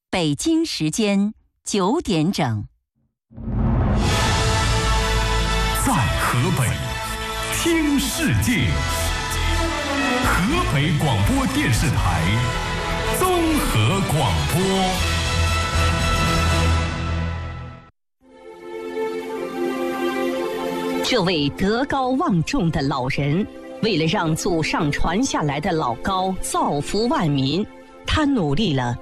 北京时间9点整。 在河北听世界，河北广播电视台综合广播。 这位德高望重的老人，为了让祖上传下来的老高造福万民，他努力了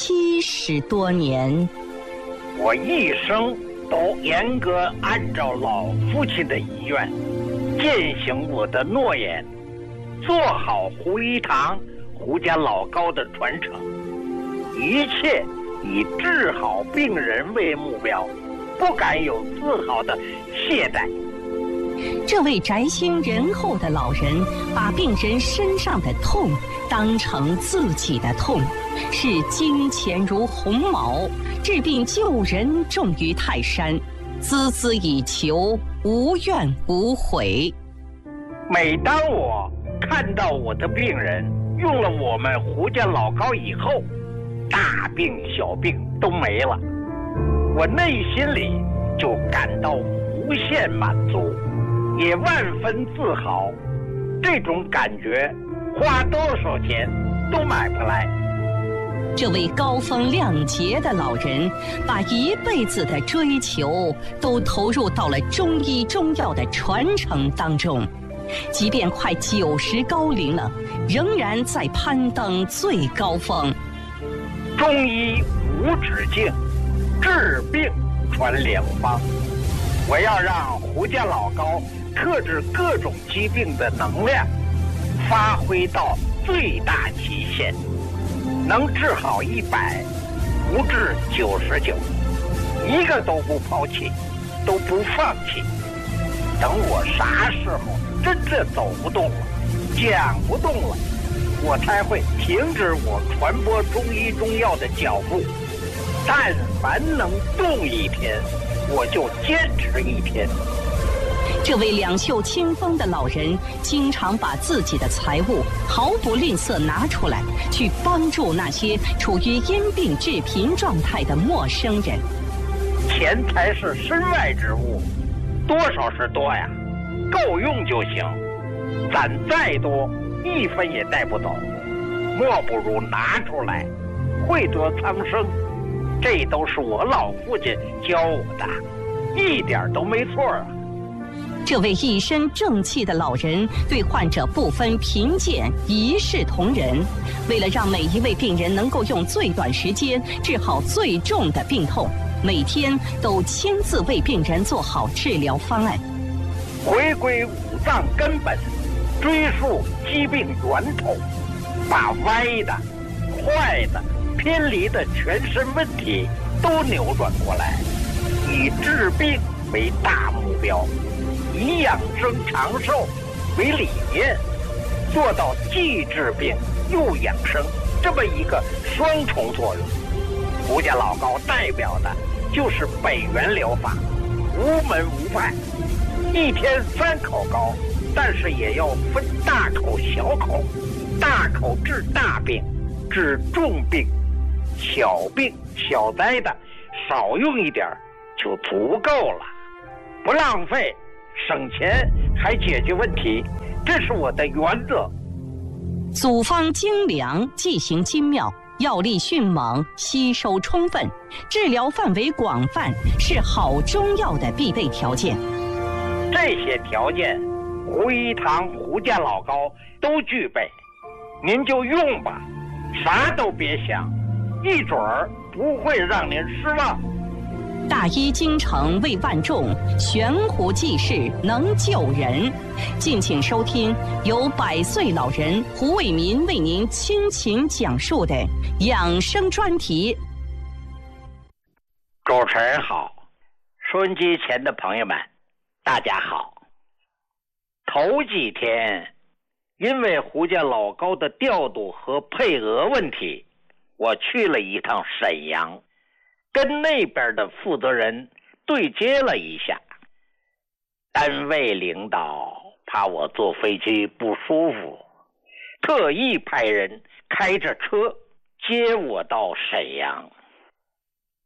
70多年。 我一生都严格按照老父亲的遗愿，践行我的诺言，做好胡一堂胡家老高的传承，一切以治好病人为目标，不敢有丝毫的懈怠。 这位宅心仁厚的老人，把病人身上的痛当成自己的痛，视金钱如鸿毛，治病救人重于泰山，孜孜以求，无怨无悔。 每当我看到我的病人用了我们胡家老高以后，大病小病都没了，我内心里就感到无限满足，也万分自豪。这种感觉花多少钱都买不来。 这位高风亮节的老人，把一辈子的追求都投入到了中医中药的传承当中，即便快90高龄了，仍然在攀登最高峰。 中医无止境，治病传良方。我要让胡家老高克制各种疾病的能量发挥到最大极限，能治好100，不治99，一个都不抛弃，都不放弃。等我啥时候真正走不动了，讲不动了，我才会停止我传播中医中药的脚步。但凡能动1天，我就坚持1天。 这位两袖清风的老人，经常把自己的财物毫不吝啬拿出来，去帮助那些处于因病致贫状态的陌生人。 钱财是身外之物，多少是多呀，够用就行。攒再多，1分也带不走，莫不如拿出来，惠泽苍生。这都是我老父亲教我的，一点都没错啊。 这位一身正气的老人，对患者不分贫贱，一视同仁。为了让每一位病人能够用最短时间治好最重的病痛，每天都亲自为病人做好治疗方案。 回归五脏根本，追溯疾病源头，把歪的、坏的、偏离的全身问题都扭转过来，以治病为大目标，以养生长寿为理念，做到既治病又养生这么一个双重作用。胡家老高代表的就是北元疗法，无门无派，1天3口高，但是也要分大口小口，大口治大病，治重病，小病小灾的少用一点就足够了，不浪费，省钱还解决问题，这是我的原则。 组方精良，剂型精妙，药力迅猛，吸收充分，治疗范围广泛，是好中药的必备条件。 这些条件，胡一堂胡家老高都具备，您就用吧，啥都别想，一准儿不会让您失望。 大医精诚为万众，悬壶济世能救人。敬请收听由100岁老人胡卫民为您倾情讲述的养生专题。 主持人好，收音机前的朋友们，大家好。头几天，因为胡家老高的调度和配额问题，我去了一趟沈阳，跟那边的负责人对接了一下。单位领导怕我坐飞机不舒服，特意派人开着车接我到沈阳。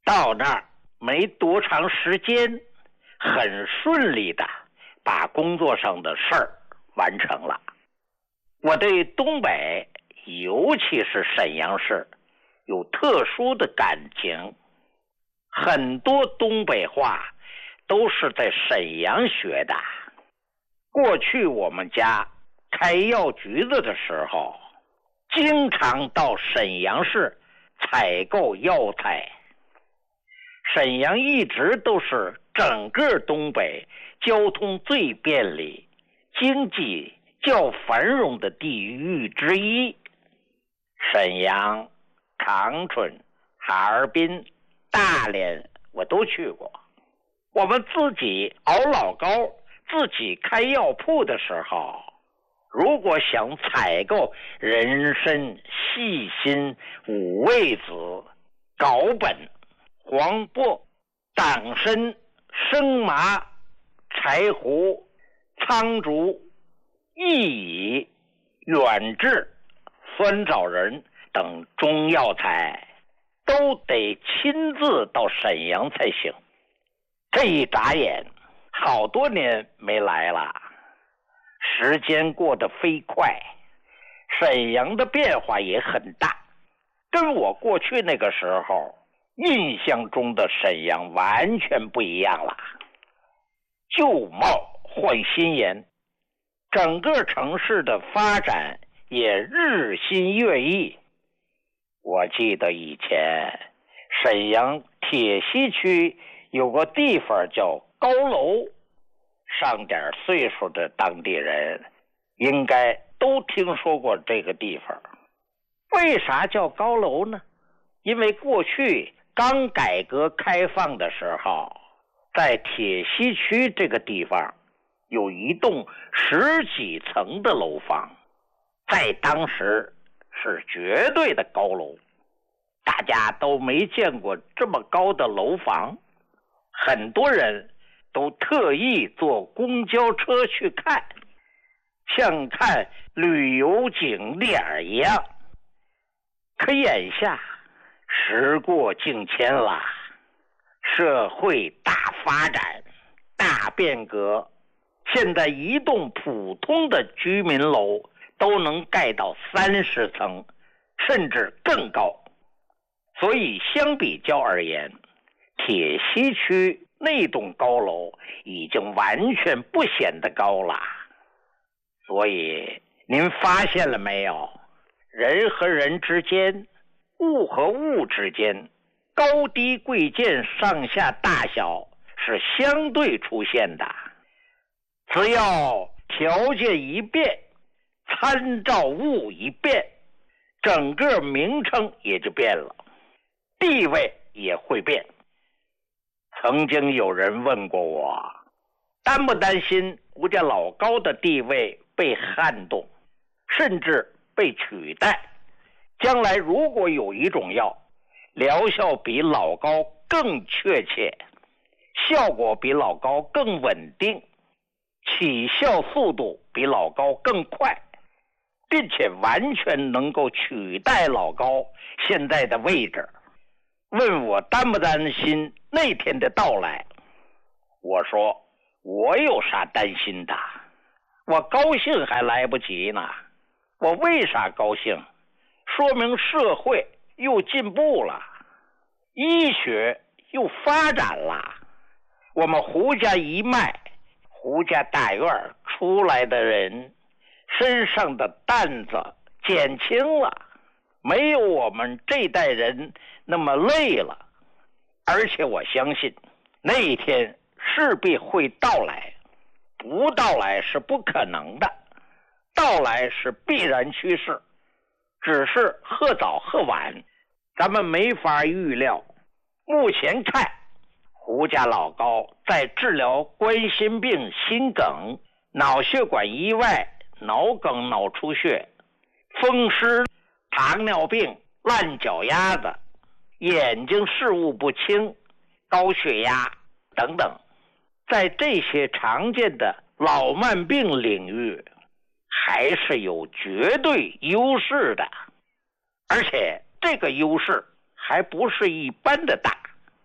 到那儿没多长时间，很顺利的把工作上的事儿完成了。我对东北，尤其是沈阳市，有特殊的感情。很多东北话都是在沈阳学的。过去我们家开药局子的时候，经常到沈阳市采购药材。沈阳一直都是整个东北交通最便利、经济较繁荣的地域之一。沈阳、长春、哈尔滨、大连我都去过。我们自己熬老膏、自己开药铺的时候，如果想采购人参、细辛、五味子、藁本、黄柏、党参、生麻、柴胡、苍竹、薏苡、远志、酸枣仁等中药材，都得亲自到沈阳才行。这一眨眼，好多年没来了，时间过得飞快，沈阳的变化也很大，跟我过去那个时候印象中的沈阳完全不一样了。旧貌换新颜，整个城市的发展也日新月异。我记得以前沈阳铁西区有个地方叫高楼，上点岁数的当地人应该都听说过这个地方。为啥叫高楼呢？因为过去刚改革开放的时候，在铁西区这个地方有一栋10几层的楼房，在当时是绝对的高楼，大家都没见过这么高的楼房，很多人都特意坐公交车去看，像看旅游景点一样。可眼下时过境迁了，社会大发展、大变革，现在一栋普通的居民楼都能盖到30层，甚至更高。所以相比较而言，铁西区那栋高楼已经完全不显得高了。所以您发现了没有，人和人之间，物和物之间，高低贵贱上下大小是相对出现的。只要条件一变，参照物一变，整个名称也就变了，地位也会变。曾经有人问过我，担不担心我家老高的地位被撼动，甚至被取代？将来如果有一种药，疗效比老高更确切，效果比老高更稳定，起效速度比老高更快，并且完全能够取代老高现在的位置，问我担不担心那天的到来？我说我有啥担心的，我高兴还来不及呢。我为啥高兴？说明社会又进步了，医学又发展了，我们胡家一脉、胡家大院出来的人身上的担子减轻了，没有我们这代人那么累了。而且我相信那一天势必会到来，不到来是不可能的，到来是必然趋势，只是或早或晚，咱们没法预料。目前看，胡家老高在治疗冠心病、心梗、脑血管意外、脑梗、脑出血、风湿、糖尿病、烂脚丫子、眼睛视物不清、高血压等等，在这些常见的老慢病领域还是有绝对优势的，而且这个优势还不是一般的大。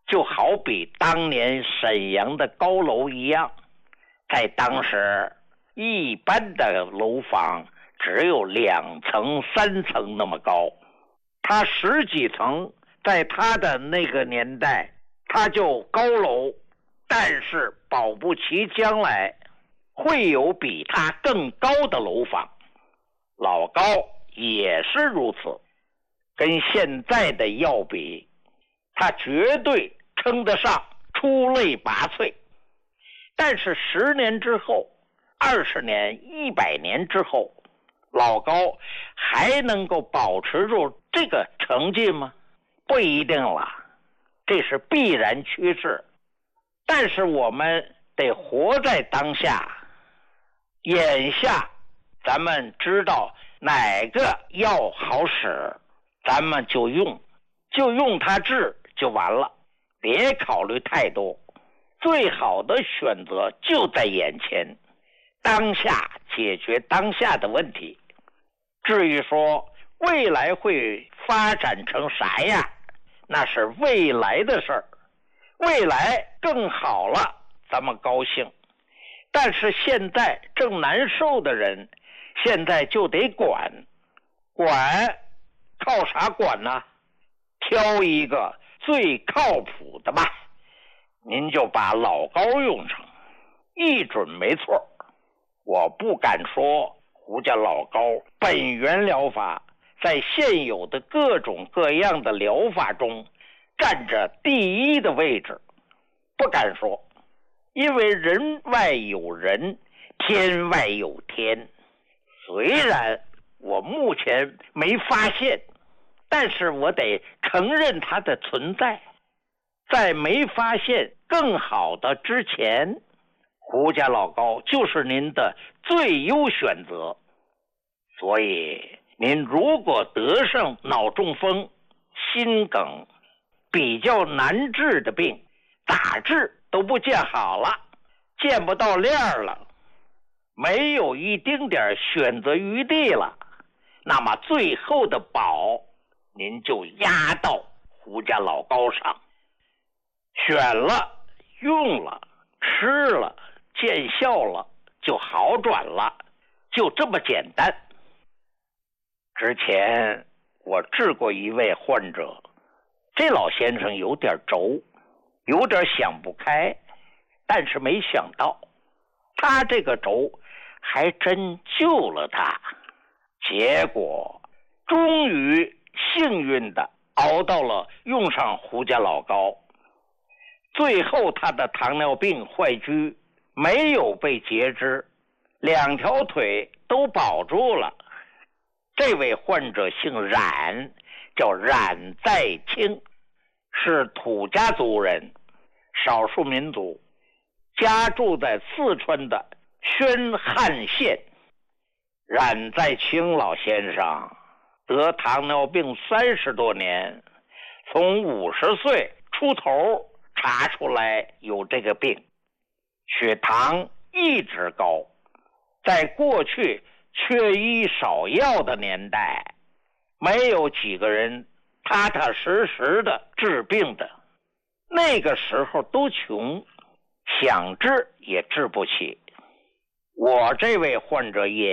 就好比当年沈阳的高楼一样，在当时一般的楼房只有2层3层那么高，它10几层，在它的那个年代它就高楼，但是保不齐将来会有比它更高的楼房。老高也是如此，跟现在的要比，它绝对称得上出类拔萃。但是10年之后、20年、100年之后，老高还能够保持住这个成绩吗？不一定了，这是必然趋势。但是我们得活在当下，眼下咱们知道哪个药好使，咱们就用它治就完了，别考虑太多。最好的选择就在眼前，当下解决当下的问题。至于说未来会发展成啥样，那是未来的事儿。未来更好了，咱们高兴。但是现在正难受的人，现在就得管靠啥管呢？挑一个最靠谱的吧，您就把老高用上，一准没错。我不敢说胡家老高本源疗法在现有的各种各样的疗法中占着第一的位置，不敢说，因为人外有人，天外有天。虽然我目前没发现，但是我得承认它的存在。在没发现更好的之前，胡家老高就是您的最优选择。所以您如果得上脑中风、心梗比较难治的病，咋治都不见好了，见不到链了，没有一丁点选择余地了，那么最后的宝您就压到胡家老高上，选了、用了、吃了、见效了，就好转了，就这么简单。之前我治过一位患者，这老先生有点轴，有点想不开，但是没想到他这个轴还真救了他，结果终于幸运的熬到了用上胡家老高。最后他的糖尿病坏疽没有被截肢，2条腿都保住了。这位患者姓冉，叫冉在清，是土家族人，少数民族，家住在四川的宣汉县。冉在清老先生得糖尿病30多年，从50岁出头查出来有这个病，血糖一直高。在过去缺医少药的年代，没有几个人踏踏实实的治病的，那个时候都穷，想治也治不起。我这位患者也